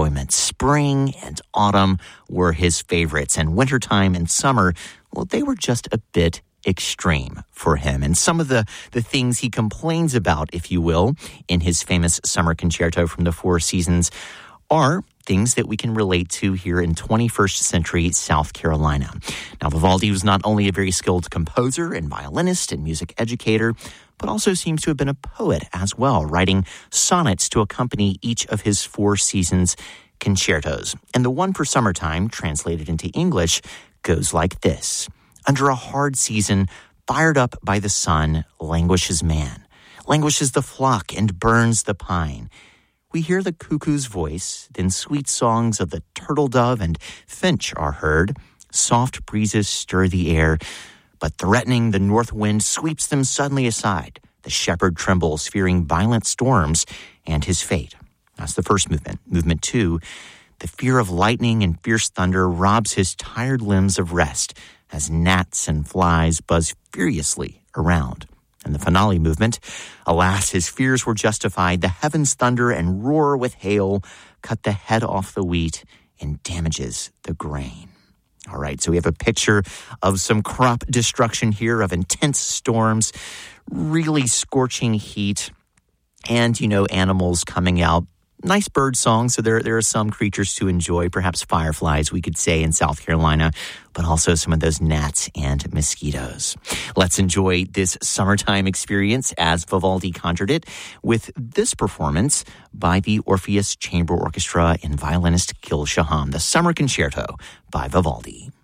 enjoyment. Spring and autumn were his favorites, and wintertime and summer, well, they were just a bit extreme for him. And some of the things he complains about, if you will, in his famous summer concerto from the Four Seasons are things that we can relate to here in 21st century South Carolina. Now, Vivaldi was not only a very skilled composer and violinist and music educator, but also seems to have been a poet as well, writing sonnets to accompany each of his Four Seasons concertos. And the one for summertime, translated into English, goes like this. Under a hard season, fired up by the sun, languishes man. Languishes the flock and burns the pine. We hear the cuckoo's voice, then sweet songs of the turtle dove and finch are heard. Soft breezes stir the air, but threatening the north wind sweeps them suddenly aside. The shepherd trembles, fearing violent storms and his fate. That's the first movement. Movement 2, the fear of lightning and fierce thunder robs his tired limbs of rest as gnats and flies buzz furiously around. In the finale movement, alas, his fears were justified. The heavens thunder and roar with hail, cut the head off the wheat, and damages the grain. All right, so we have a picture of some crop destruction here, of intense storms, really scorching heat, and, animals coming out. Nice bird song, so there are some creatures to enjoy, perhaps fireflies, we could say, in South Carolina, but also some of those gnats and mosquitoes. Let's enjoy this summertime experience as Vivaldi conjured it with this performance by the Orpheus Chamber Orchestra and violinist Gil Shaham, the Summer Concerto by Vivaldi.